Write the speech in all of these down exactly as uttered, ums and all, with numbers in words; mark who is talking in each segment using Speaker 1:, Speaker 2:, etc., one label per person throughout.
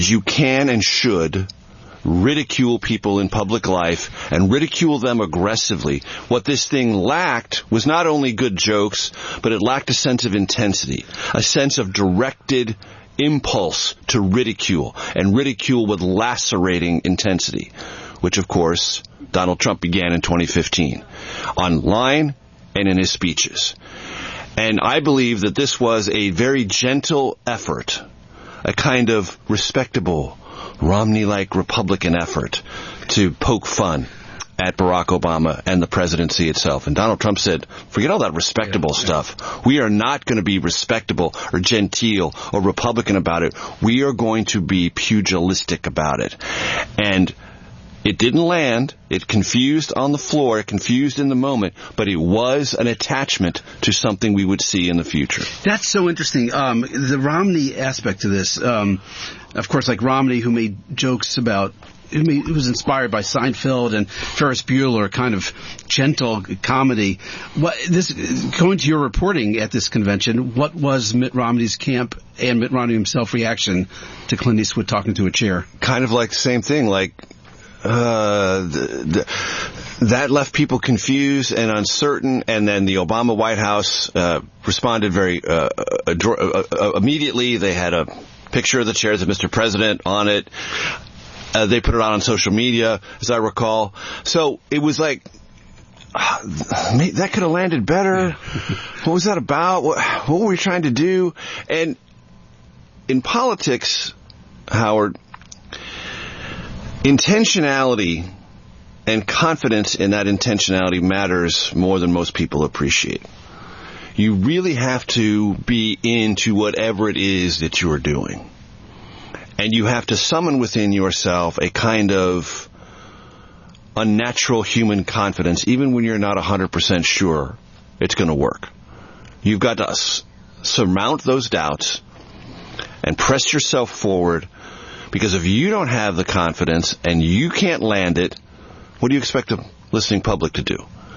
Speaker 1: You can and should ridicule people in public life and ridicule them aggressively. What this thing lacked was not only good jokes, but it lacked a sense of intensity, a sense of directed impulse to ridicule, and ridicule with lacerating intensity, which, of course, Donald Trump began in twenty fifteen, online and in his speeches. And I believe that this was a very gentle effort, a kind of respectable, Romney-like Republican effort to poke fun at Barack Obama and the presidency itself. And Donald Trump said, forget all that respectable yeah, yeah. stuff. We are not going to be respectable or genteel or Republican about it. We are going to be pugilistic about it. And it didn't land. It confused on the floor. It confused in the moment. But it was an attachment to something we would see in the future.
Speaker 2: That's so interesting. Um, the Romney aspect of this, um, of course, like Romney, who made jokes about, who was inspired by Seinfeld and Ferris Bueller, kind of gentle comedy. What this going to your reporting at this convention? What was Mitt Romney's camp and Mitt Romney himself reaction to Clint Eastwood talking to a chair?
Speaker 1: Kind of like the same thing, like. Uh, the, the, that left people confused and uncertain, and then the Obama White House uh, responded very uh, uh, uh, immediately. They had a picture of the chairs of Mister President on it. Uh, they put it out on social media, as I recall. So it was like, uh, that could have landed better. What was that about? What, what were we trying to do? And in politics, Howard, intentionality and confidence in that intentionality matters more than most people appreciate. You really have to be into whatever it is that you are doing. And you have to summon within yourself a kind of unnatural human confidence, even when you're not one hundred percent sure it's going to work. You've got to s- surmount those doubts and press yourself forward. Because if you don't have the confidence and you can't land it, what do you expect the listening public to do?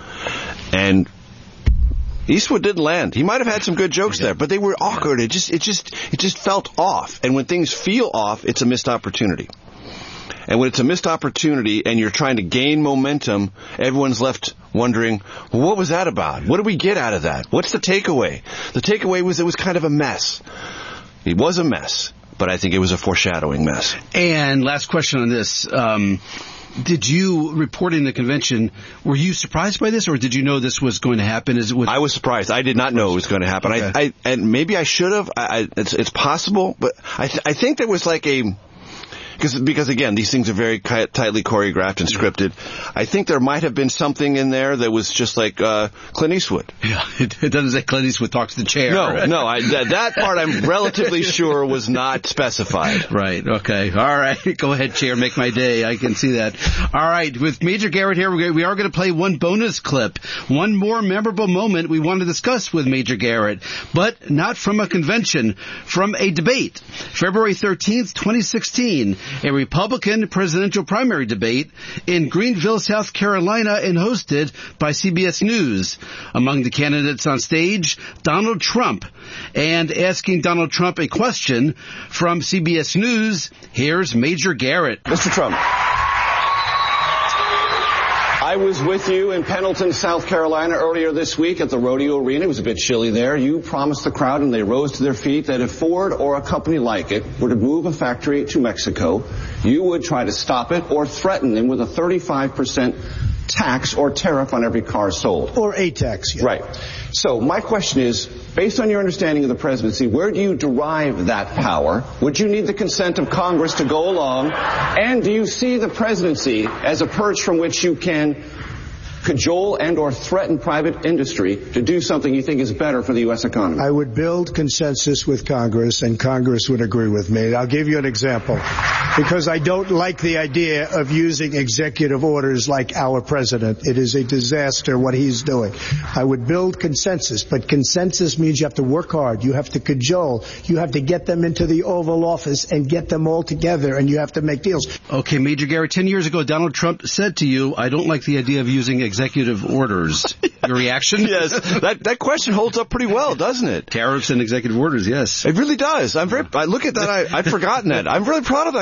Speaker 1: And Eastwood didn't land. He might have had some good jokes there, but they were awkward. It just, it just, it just felt off. And when things feel off, it's a missed opportunity. And when it's a missed opportunity and you're trying to gain momentum, everyone's left wondering, well, what was that about? What did we get out of that? What's the takeaway? The takeaway was it was kind of a mess. It was a mess. But I think it was a foreshadowing mess.
Speaker 2: And last question on this. Um, did you, reporting the convention, were you surprised by this, or did you know this was going to happen? Is it with-
Speaker 1: I was surprised. I did not know it was going to happen. Okay. I, I, and maybe I should have. I, I, it's, it's possible. But I, th- I think there was like a... Because, because again, these things are very tightly choreographed and scripted. I think there might have been something in there that was just like uh, Clint Eastwood.
Speaker 2: Yeah, it, it doesn't say Clint Eastwood talks to the chair.
Speaker 1: No, no, I, that, that part I'm relatively sure was not specified.
Speaker 2: Right, okay. All right, go ahead, chair, make my day. I can see that. All right, with Major Garrett here, we are going to play one bonus clip, one more memorable moment we want to discuss with Major Garrett, but not from a convention, from a debate. February thirteenth, twenty sixteen. A Republican presidential primary debate in Greenville, South Carolina, and hosted by C B S News. Among the candidates on stage, Donald Trump. And asking Donald Trump a question from C B S News, here's Major Garrett.
Speaker 1: Mister Trump, I was with you in Pendleton, South Carolina earlier this week at the Rodeo Arena. It was a bit chilly there. You promised the crowd, and they rose to their feet, that if Ford or a company like it were to move a factory to Mexico, you would try to stop it or threaten them with a thirty-five percent tax or tariff on every car sold.
Speaker 3: Or a tax. Yeah.
Speaker 1: Right. So my question is, based on your understanding of the presidency, where do you derive that power? Would you need the consent of Congress to go along? And do you see the presidency as a perch from which you can cajole and or threaten private industry to do something you think is better for the U S economy?
Speaker 3: I would build consensus with Congress, and Congress would agree with me. I'll give you an example, because I don't like the idea of using executive orders like our president. It is a disaster what he's doing. I would build consensus, but consensus means you have to work hard. You have to cajole. You have to get them into the Oval Office and get them all together, and you have to make deals.
Speaker 2: Okay, Major Garrett, ten years ago, Donald Trump said to you, I don't like the idea of using executive orders. Your reaction?
Speaker 1: Yes, that that question holds up pretty well, doesn't it?
Speaker 2: Tariffs and executive orders, yes.
Speaker 1: It really does. I'm very. I look at that. I, I'd forgotten that. I'm really proud of that